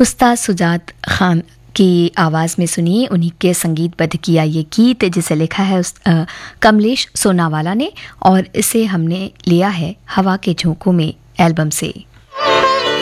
उस्ताद सुजात खान की आवाज़ में सुनिए, उन्हीं के संगीतबद्ध किया ये गीत जिसे लिखा है कमलेश सोनावाला ने, और इसे हमने लिया है हवा के झोंकों में एल्बम से।